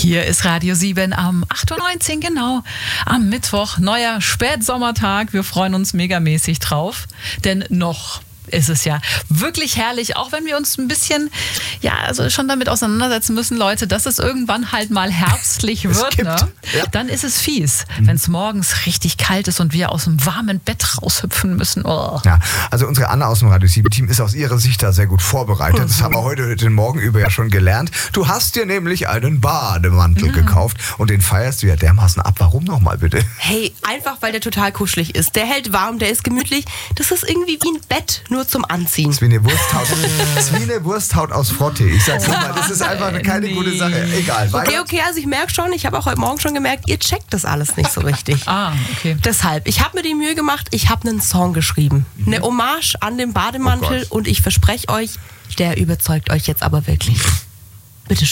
Hier ist Radio 7 am 8.19 Uhr, genau, am Mittwoch, neuer Spätsommertag. Wir freuen uns megamäßig drauf, denn noch ist es ja wirklich herrlich, auch wenn wir uns ein bisschen, also schon damit auseinandersetzen müssen, Leute, dass es irgendwann halt mal herbstlich wird, ne? Ja. Dann ist es fies, wenn es morgens richtig kalt ist und wir aus dem warmen Bett raushüpfen müssen. Oh. Ja, also unsere Anna aus dem Radio 7 Team ist aus ihrer Sicht da sehr gut vorbereitet. Das haben wir heute den Morgen über ja schon gelernt. Du hast dir nämlich einen Bademantel gekauft und den feierst du ja dermaßen ab. Warum nochmal bitte? Hey, einfach weil der total kuschelig ist. Der hält warm, der ist gemütlich. Das ist irgendwie wie ein Bett, nur zum Anziehen. Das ist wie eine Wursthaut, Wursthaut aus Frottee. Ich sag's nochmal, das ist einfach keine gute Sache. Egal. Okay, also ich merke schon, ich habe auch heute Morgen schon gemerkt, ihr checkt das alles nicht so richtig. Okay. Deshalb, ich habe mir die Mühe gemacht, ich habe einen Song geschrieben. Eine Hommage an den Bademantel und ich verspreche euch, der überzeugt euch jetzt aber wirklich. Bitteschön.